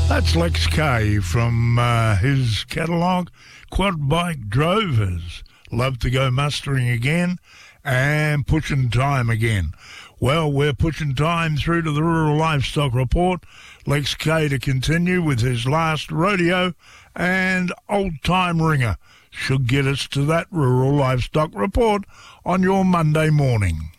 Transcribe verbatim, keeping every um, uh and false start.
That's Lex K from uh, his catalogue, Quad Bike Drovers. Love to go mustering again and pushing time again. Well, we're pushing time through to the Rural Livestock Report. Lex K to continue with his last rodeo, and Old Time Ringer should get us to that Rural Livestock Report on your Monday morning.